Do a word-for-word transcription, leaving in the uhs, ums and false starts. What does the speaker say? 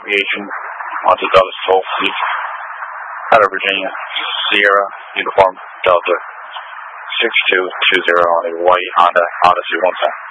Aviation onto Dallas twelve Fleet, out of Virginia, Sierra, Uniform, Delta, six two two zero on a white Honda Odyssey one ten.